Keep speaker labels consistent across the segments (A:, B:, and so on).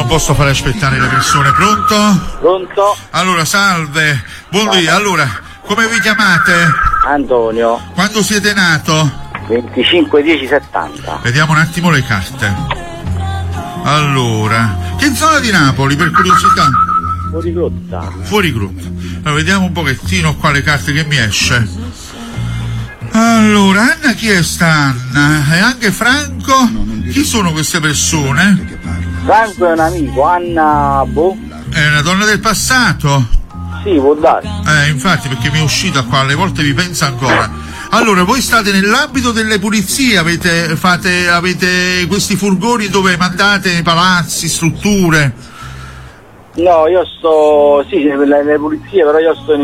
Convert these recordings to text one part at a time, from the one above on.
A: non posso fare aspettare le persone. Pronto?
B: Pronto?
A: Allora, salve. Buondì. Allora, come vi chiamate?
B: Antonio.
A: Quando siete nato?
B: 25/10/70.
A: Vediamo un attimo le carte. Allora, che zona di Napoli, per curiosità?
B: Fuori grotta.
A: Fuori gruppo. Allora, vediamo un pochettino qua le carte che mi esce. Allora, Anna, chi è sta Anna? E anche Franco? Chi sono queste persone?
B: Franco è un amico, Anna boh.
A: È una donna del passato?
B: Sì, può dare.
A: Infatti, perché mi è uscita qua, alle volte vi pensa ancora. Allora, voi state nell'ambito delle pulizie, avete questi furgoni dove mandate palazzi, strutture?
B: No, io sto, sì, le pulizie, però io sto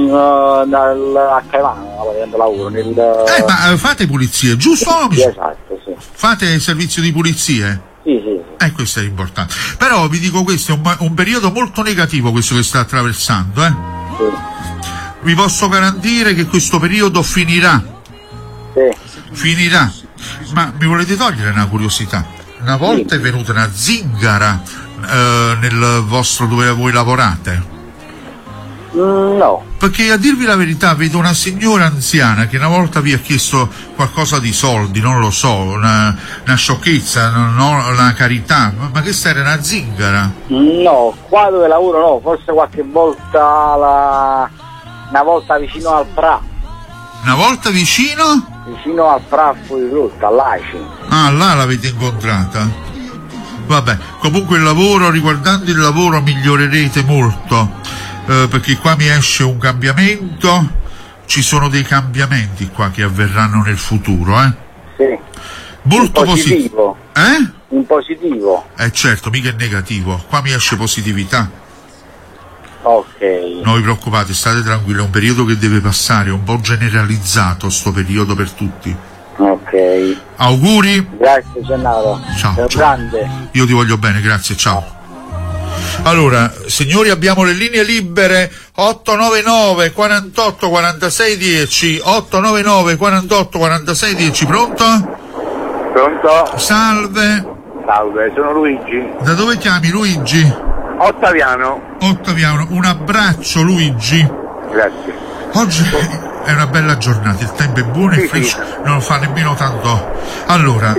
B: a Caivano, facendo lavoro.
A: Ma fate pulizie, giusto?
B: Sì, esatto, sì.
A: Fate servizio di pulizie?
B: Sì, sì.
A: Questo è importante. Però vi dico, questo è un periodo molto negativo, questo che sta attraversando,
B: Sì.
A: Vi posso garantire che questo periodo finirà.
B: Sì.
A: Finirà. Ma mi volete togliere una curiosità? Una volta è venuta una zingara nel vostro, dove voi lavorate?
B: No.
A: Perché, a dirvi la verità, vedo una signora anziana che una volta vi ha chiesto qualcosa di soldi, non lo so, una sciocchezza, una carità, ma che era una zingara?
B: No, qua dove lavoro no, forse qualche volta una volta vicino al Pra.
A: Una volta vicino?
B: Vicino al Pra fuori grotta, all'Aci.
A: Ah, là l'avete incontrata? Vabbè, comunque riguardando il lavoro migliorerete molto, perché qua mi esce un cambiamento, ci sono dei cambiamenti qua che avverranno nel futuro,
B: Sì.
A: Molto
B: positivo. In positivo.
A: Certo, mica è negativo, qua mi esce positività.
B: Ok.
A: Non vi preoccupate, state tranquilli, è un periodo che deve passare, è un po' generalizzato sto periodo per tutti.
B: Ok.
A: Auguri.
B: Grazie Gennaro.
A: Ciao.
B: Sei grande.
A: Io ti voglio bene, grazie, ciao. Allora, signori, abbiamo le linee libere 899 48 46 10, 899 48 46 10, pronto?
C: Pronto?
A: Salve.
C: Salve, sono Luigi.
A: Da dove chiami, Luigi?
C: Ottaviano.
A: Ottaviano, un abbraccio, Luigi.
C: Grazie.
A: Oggi è una bella giornata, il tempo è buono e fresco, non fa nemmeno tanto. Allora,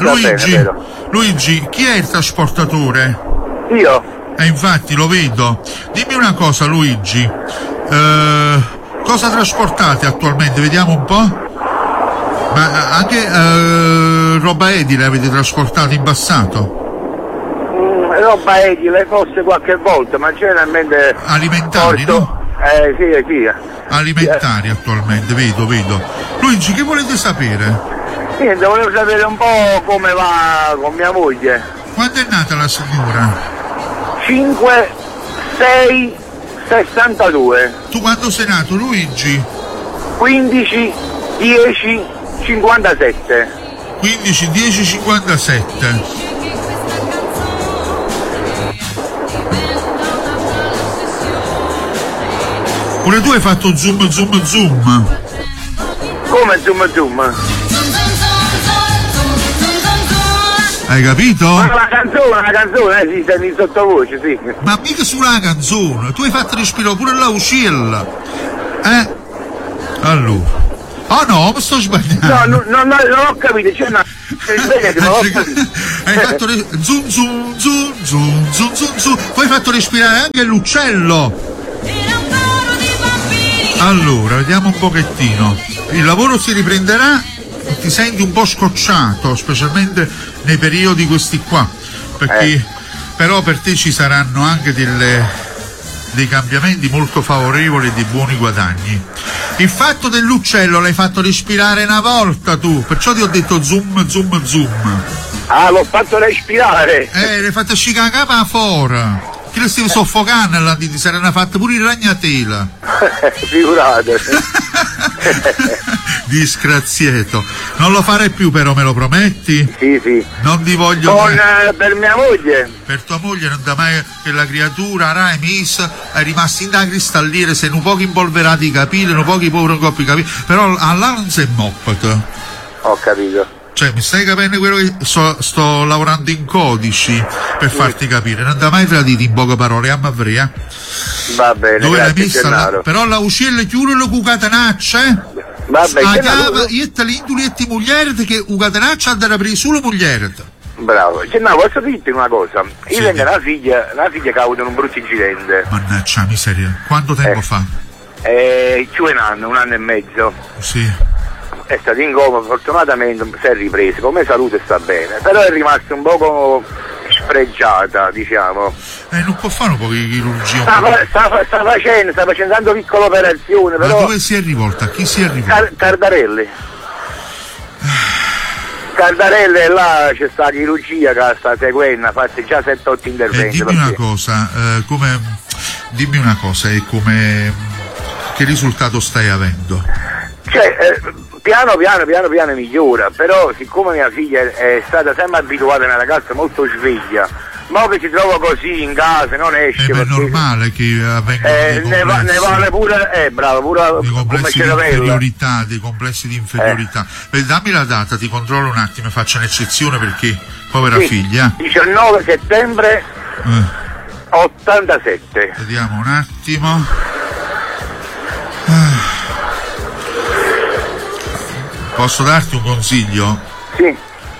A: Luigi, chi è il trasportatore?
C: Io.
A: Infatti lo vedo. Dimmi una cosa, Luigi, cosa trasportate attualmente? Vediamo un po'. Ma anche roba edile avete trasportato in passato?
C: Roba edile forse qualche volta, ma generalmente
A: alimentari, no?
C: Sì.
A: Alimentari attualmente, vedo. Luigi, che volete sapere?
C: Niente, volevo sapere un po' come va con mia moglie.
A: Quando è nata la signora?
C: 5, 6, 62.
A: Tu quando sei nato, Luigi?
C: 15, 10, 57.
A: 15, 10, 57. Pure tu hai fatto zoom?
C: Come zoom?
A: Hai capito?
C: Ma la canzone, sì, senti in sottovoce, sì.
A: Ma mica sulla canzone, tu hai fatto respirare pure la uscilla. Allora. Oh no, mi sto sbagliando.
C: No, non ho capito, c'è una...
A: Hai fatto zoom. Poi hai fatto respirare anche l'uccello. Allora, vediamo un pochettino. Il lavoro si riprenderà, ti senti un po' scocciato, specialmente nei periodi questi qua, perché però per te ci saranno anche dei cambiamenti molto favorevoli e di buoni guadagni. Il fatto dell'uccello l'hai fatto respirare una volta tu, perciò ti ho detto zoom.
C: Ah, l'ho fatto respirare.
A: L'hai fatto scicare la capa fuori. Che lo stiamo soffocando là, ti saranno fatte pure il ragnatela.
C: Figurate.
A: Disgraziato. Non lo farei più però, me lo prometti?
C: Sì.
A: Non ti voglio
C: per mia moglie.
A: Per tua moglie non da mai che la creatura Rai Miss è rimasta in da cristalliere, se un poco impolverati i capelli, un poco i poveri coppi i capelli, però là non si è moppata.
C: Ho capito.
A: Cioè, mi stai capendo quello che sto lavorando in codici per farti capire, non da mai traditi in poche parole, ammavria.
C: Va bene,
A: dove l'hai
C: grazie
A: messa
C: Gennaro.
A: però la uccello chiude cu catenaccia,
C: Va bene,
A: chiave, io te l'indulietti mugliere che u catenaccia andrà per solo mugliere.
C: bravo. Gennaro, posso dirti una cosa?
A: Sì,
C: Io tengo una figlia che ha avuto un brutto incidente.
A: Mannaggia miseria, quanto tempo fa?
C: Ci vuole un anno e mezzo.
A: Sì.
C: È stato in coma, fortunatamente si è ripreso, come salute sta bene, però è rimasta un poco sfregiata, diciamo.
A: Non può fare un po' di chirurgia?
C: Sta facendo tante piccole operazioni,
A: Ma
C: però...
A: dove si è rivolta? A chi si è rivolta?
C: Cardarelli. Cardarelli, là c'è sta chirurgia che sta seguendo, ha fatto già 7-8 interventi.
A: Dimmi una cosa, dimmi una cosa, che risultato stai avendo?
C: Cioè, piano migliora, però siccome mia figlia è stata sempre abituata a una ragazza molto sveglia, ma che si trova così in casa, non esce.
A: È normale che avvengano
C: ne vale pure, bravo, pure
A: dei complessi di
C: come
A: inferiorità, dei complessi di inferiorità. Dammi la data, ti controllo un attimo, faccio un'eccezione perché povera figlia.
C: 19 settembre 87.
A: Vediamo un attimo. Posso darti un consiglio?
C: Sì.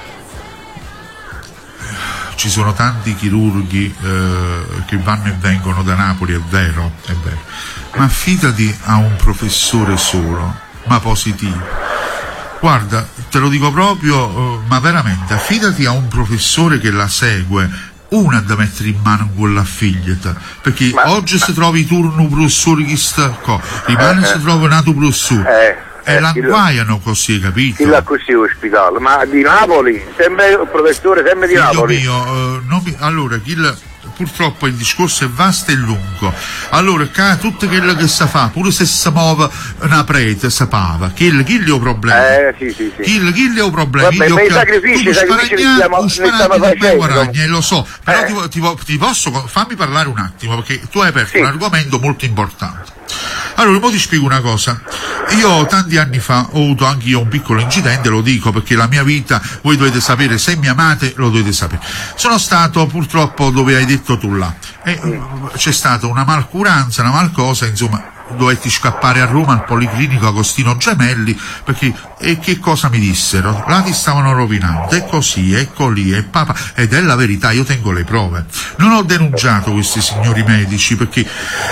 A: Ci sono tanti chirurghi che vanno e vengono da Napoli, è vero, ma affidati a un professore solo, ma positivo. Guarda, te lo dico proprio, ma veramente, affidati a un professore che la segue, una da mettere in mano quella figlietta, perché oggi se trovi turno professore che sta qua, rimane se trovi un altro professore. E l'anguaiano così, capito?
C: Chi l'ha così ospitato? Ma di Napoli? Sempre il professore, sempre di Napoli?
A: Mio, allora, purtroppo il discorso è vasto e lungo. Allora, tutto quello che si fa, pure se si muove una prete, si pava. Chi è un problema?
C: Sì.
A: Chi è un problema?
C: Vabbè, ma i sacrifici li stiamo facendo.
A: Lo so, però ti posso, fammi parlare un attimo, perché tu hai aperto un argomento molto importante. Allora, ora ti spiego una cosa. Io tanti anni fa ho avuto anche io un piccolo incidente, lo dico perché la mia vita, voi dovete sapere, se mi amate lo dovete sapere. Sono stato purtroppo dove hai detto tu là, e c'è stata una malcuranza, una malcosa, insomma, dovetti scappare a Roma al Policlinico Agostino Gemelli, perché che cosa mi dissero? Là ti stavano rovinando, è così, ecco lì, è papà, ed è la verità, io tengo le prove. Non ho denunciato questi signori medici perché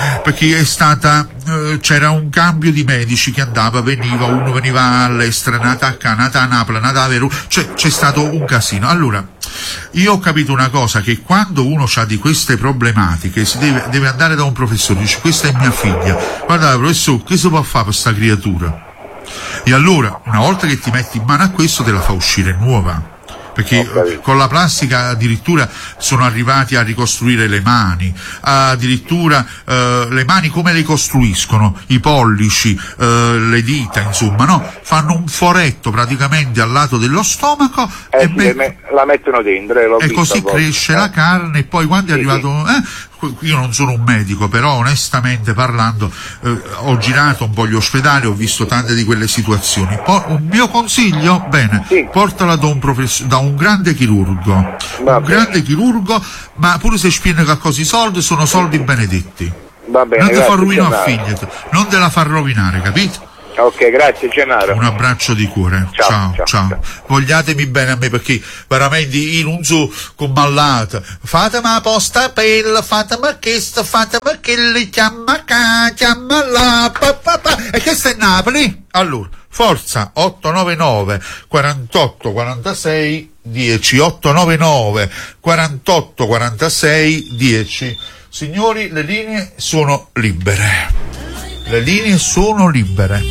A: è stata c'era un cambio di medici che veniva, uno veniva all'estero, nata a Canada, nata a Napoli, nata a Veru, cioè c'è stato un casino. Allora, io ho capito una cosa, che quando uno ha di queste problematiche si deve andare da un professore, dice questa è mia figlia, guarda professore, che si può fare per questa creatura? E allora, una volta che ti metti in mano a questo, te la fa uscire nuova. Perché con la plastica addirittura sono arrivati a ricostruire le mani, addirittura le mani come le costruiscono, i pollici, le dita, insomma, no? Fanno un foretto praticamente al lato dello stomaco
C: la mettono dentro
A: e così cresce la carne, e poi quando è arrivato... io non sono un medico, però onestamente parlando ho girato un po' gli ospedali, ho visto tante di quelle situazioni. Un mio consiglio, portala da un grande chirurgo, grande chirurgo, ma pure se spiega qualcosa i soldi, sono soldi benedetti.
C: Va bene,
A: non ti fa rovinare a figlia, non te la fa rovinare, capito?
C: Ok, grazie Gennaro.
A: Un abbraccio di cuore. Ciao. Vogliatemi bene a me, perché veramente io non so come all'altro. Fatemi la posta bella, fatemi questo, fatemi quello, chiama qua, chiama là, e questo è Napoli? Allora, forza, 899 48 46 10, 899 48 46 10. Signori, le linee sono libere. Le linee sono libere.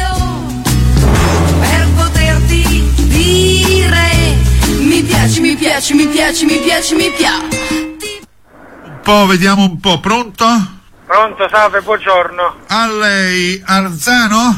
D: Per poterti dire mi piaci.
A: Un po', vediamo un po', pronto?
E: Pronto, salve, buongiorno.
A: A lei, Arzano?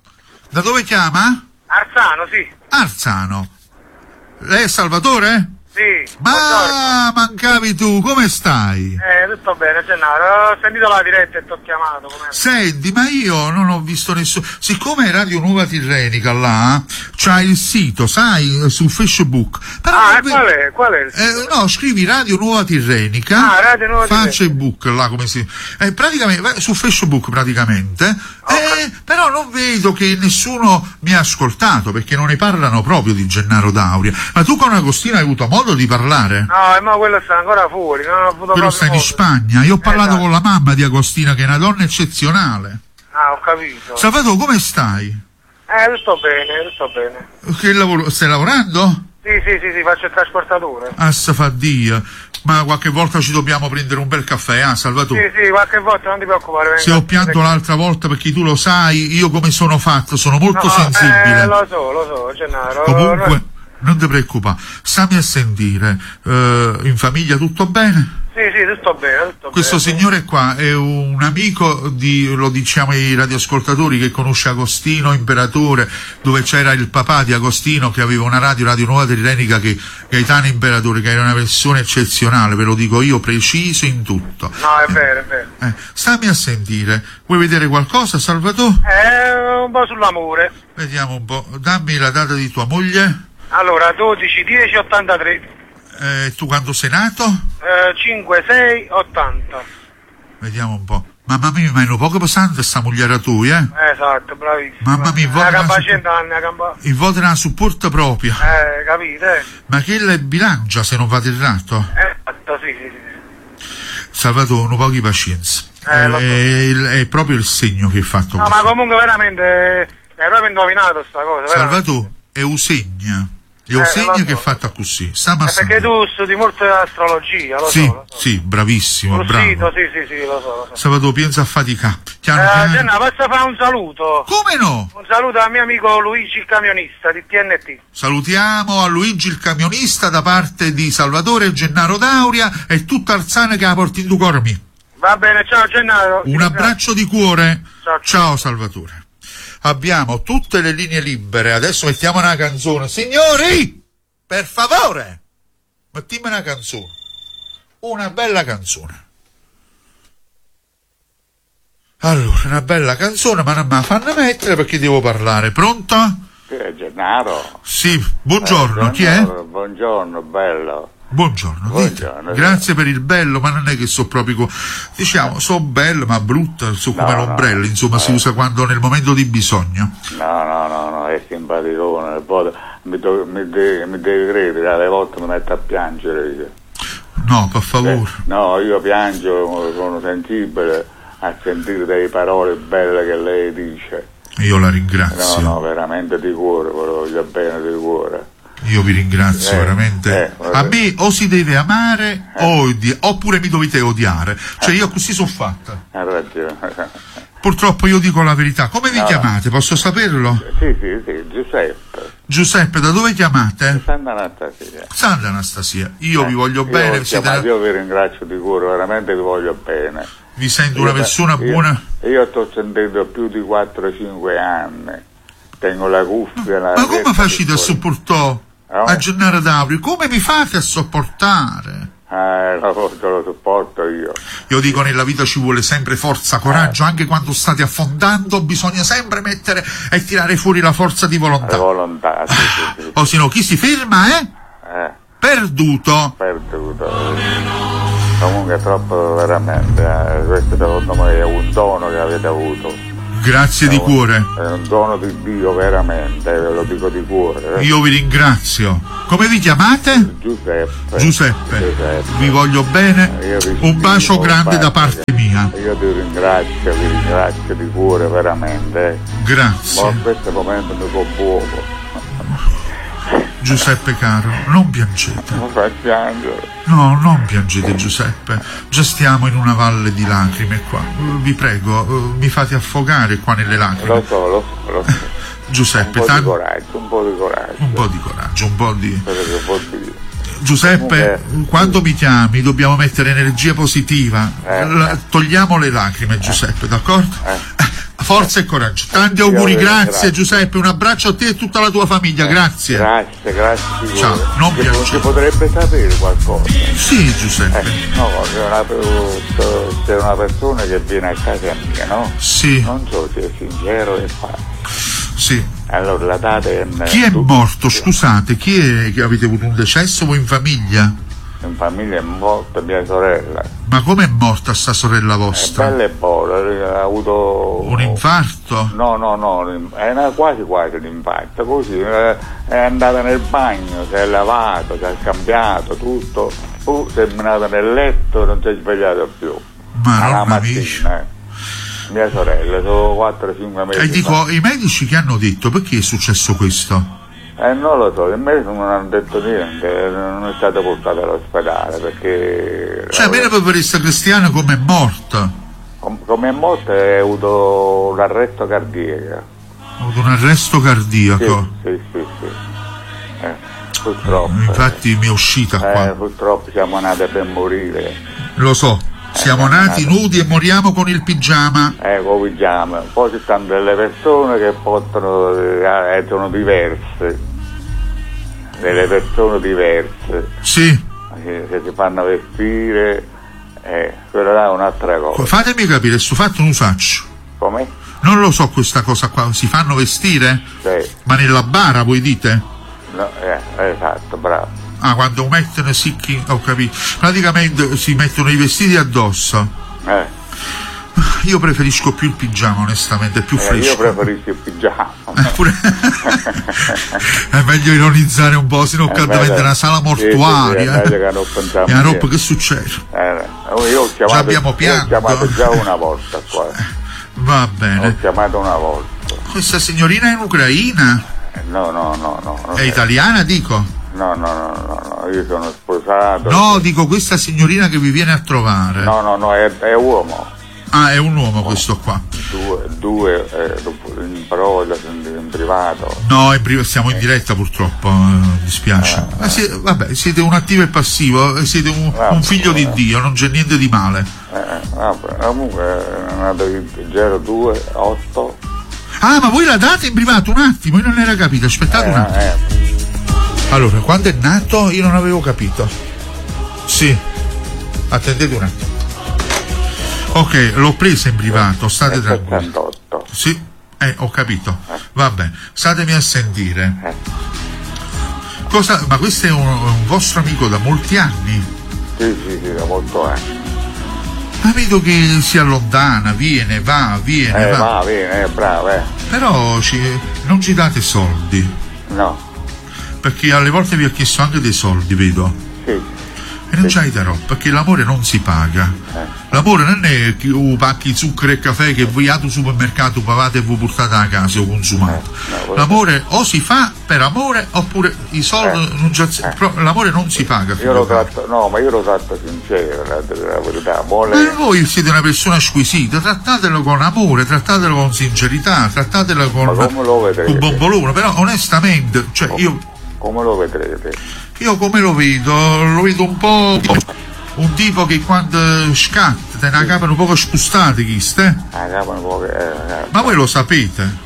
A: Da dove chiama?
E: Arzano, sì.
A: Arzano. Lei è Salvatore?
E: Sì,
A: Ma
E: buongiorno.
A: mancavi tu, come stai?
E: Tutto bene, Gennaro. Ho sentito la diretta e ti ho chiamato. Com'è?
A: Senti, ma io non ho visto nessuno. Siccome Radio Nuova Tirrenica là c'ha il sito, sai, su Facebook. Però
E: Qual è il sito?
A: no, scrivi Radio Nuova Tirrenica.
E: Radio Nuova Tirrenica.
A: Facebook là come si. Praticamente su Facebook praticamente. Però non vedo che nessuno mi ha ascoltato perché non ne parlano proprio di Gennaro Dauria. Ma tu con Agostino hai avuto modo di parlare?
E: No, ma quello sta ancora fuori, non ho avuto
A: Quello
E: proprio
A: sta in
E: modo.
A: Spagna. Io ho parlato
E: Esatto.
A: con la mamma di Agostina, che è una donna eccezionale.
E: Ho capito.
A: Salvatore, come stai?
E: Tutto bene.
A: Che lavoro? Stai lavorando?
E: Sì, faccio il trasportatore.
A: Assa fa Dio. Ma qualche volta ci dobbiamo prendere un bel caffè, Salvatore?
E: Sì, qualche volta non ti preoccupare.
A: Se ho pianto l'altra volta, perché tu lo sai, io come sono fatto, sono molto sensibile.
E: Lo so, Gennaro.
A: Comunque, non ti preoccupare, stammi a sentire. In famiglia tutto bene?
E: Sì, tutto bene.
A: Questo signore qua è un amico lo diciamo ai radioascoltatori, che conosce Agostino Imperatore, dove c'era il papà di Agostino che aveva una Radio Nuova Tirrenica, che Gaetano Imperatore, che era una persona eccezionale, ve lo dico io, preciso in tutto.
E: No, è vero.
A: Stammi a sentire. Vuoi vedere qualcosa, Salvatore?
E: Un po' sull'amore.
A: Vediamo un po'. Dammi la data di tua moglie.
E: Allora, 12-10-83.
A: Tu quando sei nato?
E: 5-6-80.
A: Vediamo un po'. Mamma mia, ma è un poco pesante sta moglie tua,
E: Esatto, bravissimo.
A: Mamma mia, il voto non supporta proprio.
E: Capite?
A: Ma che le bilancia se non vado errato?
E: Esatto, sì.
A: Salvatore, un po' di pazienza.
E: Lo so.
A: È proprio il segno che hai fatto
E: No,
A: così.
E: ma comunque veramente è proprio indovinato sta cosa.
A: Salvatore, è un segno. È un segno che è fatto così.
E: Perché tu studi molto astrologia, lo so.
A: Sì, bravissimo,
E: Sul
A: bravo.
E: sito, sì, lo so.
A: Salvatore, pensa a faticare.
E: Genna, posso fare un saluto?
A: Come no?
E: Un saluto al mio amico Luigi il camionista di TNT.
A: Salutiamo a Luigi il camionista da parte di Salvatore e Gennaro Dauria e tutta Arzana che la porti in tu cormi.
E: Va bene, ciao Gennaro.
A: Un abbraccio di cuore.
E: Ciao.
A: Ciao Salvatore. Abbiamo tutte le linee libere. Adesso mettiamo una canzone. Signori, per favore, mettiamo una canzone. Una bella canzone. Allora, una bella canzone, ma non me la fanno mettere perché devo parlare. Pronto?
F: Gennaro.
A: Sì, buongiorno. Chi è?
F: Buongiorno, bello.
A: Buongiorno, dite.
F: Buongiorno.
A: Grazie per il bello, ma non è che so proprio, diciamo, so bello ma brutto, so come l'ombrello, insomma, si usa quando nel momento di bisogno.
F: No, è simpaticone, poi mi devi credere, alle volte mi metto a piangere io.
A: No, per favore.
F: No, io piango, sono sensibile a sentire delle parole belle che lei dice.
A: Io la ringrazio.
F: No, veramente di cuore, voglio bene di cuore.
A: Io vi ringrazio veramente. A me o si deve amare oppure mi dovete odiare. Cioè io così sono fatta.
F: Hai ragione.
A: Purtroppo io dico la verità. Come vi chiamate? Posso saperlo?
F: Sì, Giuseppe.
A: Giuseppe, da dove chiamate?
F: Sant'Anastasia.
A: Sant'Anastasia. Io vi voglio bene.
F: Io vi ringrazio di cuore, veramente vi voglio bene.
A: Vi sento una persona buona.
F: Io sto sentendo più di 4-5 anni. Tengo la cuffia.
A: Ma come facete a sopportare a Gennaro Dauria? Come mi fate a sopportare?
F: Lo sopporto io.
A: Io dico, nella vita ci vuole sempre forza, coraggio, anche quando state affondando bisogna sempre mettere e tirare fuori la forza di volontà.
F: Sì.
A: O se no, chi si ferma è perduto.
F: Comunque è troppo veramente, questo secondo me è un dono che avete avuto.
A: Grazie di cuore.
F: È un dono di Dio veramente, ve lo dico di cuore.
A: Io vi ringrazio. Come vi chiamate?
F: Giuseppe.
A: Vi voglio bene. Un bacio grande da parte mia.
F: Io vi ringrazio di cuore veramente.
A: Grazie.
F: Ma in questo momento mi commuovo.
A: Giuseppe caro, non piangete.
F: Non fa piangere.
A: No, non piangete Giuseppe. Già stiamo in una valle di lacrime qua. Vi prego, mi fate affogare qua nelle lacrime.
F: Lo so.
A: Giuseppe,
F: un po' di coraggio. Giuseppe, quando mi chiami dobbiamo mettere energia positiva. Togliamo le lacrime, Giuseppe, d'accordo?
A: Forza e coraggio. Tanti auguri, grazie Giuseppe, un abbraccio a te e tutta la tua famiglia, grazie.
F: Grazie.
A: Ciao, non piangere.
F: Si potrebbe sapere qualcosa?
A: Sì, Giuseppe.
F: No, c'è una persona che viene a casa mia, no?
A: Sì.
F: Non so se è sincero e fa.
A: Sì.
F: Allora la data è...
A: Chi è morto? Scusate, chi è che avete avuto un decesso voi in famiglia?
F: In famiglia è morta mia sorella.
A: Ma com'è morta sta sorella vostra?
F: È bella e buona, ha avuto...
A: Un infarto?
F: No, era quasi un infarto, così è andata nel bagno, si è lavato, si è cambiato tutto, si è menato nel letto, non si è svegliato più.
A: Ma
F: alla
A: non
F: mattina, mia sorella, sono 4-5 mesi.
A: E dico, i medici che hanno detto perché è successo questo?
F: Non lo so, i medici non hanno detto niente, non è stato portato all'ospedale perché...
A: Cioè, almeno per questa cristiana come è morta?
F: Come è morta ha avuto un arresto cardiaco.
A: Ha avuto un arresto cardiaco?
F: Sì. Purtroppo.
A: Infatti mi è uscita qua.
F: Purtroppo siamo nati per morire.
A: Lo so, siamo nati nudi e moriamo con il pigiama.
F: Con il pigiama. Poi ci stanno delle persone che portano, sono diverse. Delle persone diverse.
A: Sì.
F: Che si fanno vestire, quella là è un'altra cosa.
A: Fatemi capire, sto fatto non lo faccio.
F: Come?
A: Non lo so questa cosa qua, si fanno vestire?
F: Sì.
A: Ma nella bara voi dite?
F: No, esatto, bravo.
A: Ah, quando mettono sicchi, ho capito. Praticamente si mettono i vestiti addosso. Io preferisco più il pigiama, onestamente, è più fresco.
F: Io preferisco il pigiama.
A: È meglio ironizzare un po', sennò diventa una sala mortuaria. È una roba che succede.
F: Io ho chiamato,
A: già abbiamo pianto.
F: Ho chiamato già una volta qua.
A: Va bene.
F: Ho chiamato una volta.
A: Questa signorina è in Ucraina?
F: No.
A: È italiana, dico?
F: No, io sono sposato.
A: No, dico questa signorina che vi viene a trovare.
F: No, è uomo.
A: Ah, è un uomo questo qua.
F: Due però in privato.
A: No, siamo in diretta purtroppo, dispiace. Vabbè, siete un attivo e passivo, siete un figlio di Dio, non c'è niente di male.
F: Comunque è nato 02-8.
A: Ah, ma voi la date in privato un attimo, io non era capito, aspettate un attimo. Allora, quando è nato io non avevo capito. Sì, attendete un attimo. Ok, l'ho presa in privato, state tranquilli. Sì, ho capito. Va bene, statemi a sentire. Ma questo è un vostro amico da molti anni?
F: Sì, da molto anni.
A: Ma vedo che si allontana, viene, va.
F: Viene, bravo,
A: Però non ci date soldi.
F: No.
A: Perché alle volte vi ho chiesto anche dei soldi, vedo.
F: Sì.
A: E non c'hai darò, perché l'amore non si paga. L'amore non è che pacchi zucchero e caffè che voi al supermercato pagate e voi portate a casa o consumate. L'amore o si fa per amore oppure i soldi non c'è. L'amore non si paga.
F: Io lo tratto sincero, la verità.
A: Ma voi siete una persona squisita, trattatelo con amore, trattatelo con sincerità, trattatelo con bombolone, però onestamente, cioè io.
F: Come lo vedrete?
A: Io come lo vedo un po' un tipo che quando scatta te ne capano un po' spostati chi ste? Ma voi lo sapete?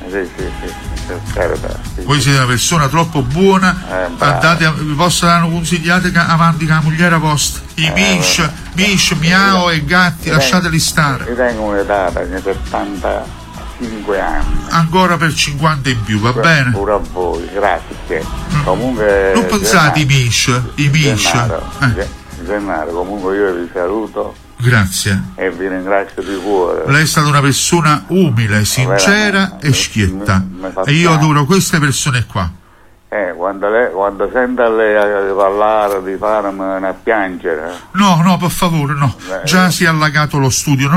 F: Sì.
A: Voi siete una persona troppo buona, vi possono consigliare avanti con la moglie vostra. I mish, miao e gatti, lasciateli stare.
F: Io tengo un'età da 75 anni.
A: Ancora per 50 in più, va bene?
F: Pure a voi, grazie. Comunque.
A: Non pensate i mish.
F: Gennaro, comunque io vi saluto.
A: Grazie.
F: E vi ringrazio di cuore.
A: Lei è stata una persona umile, sincera e schietta. E io adoro queste persone qua.
F: Quando sento lei parlare di farmi a piangere.
A: No, per favore, no. Già si è allagato lo studio.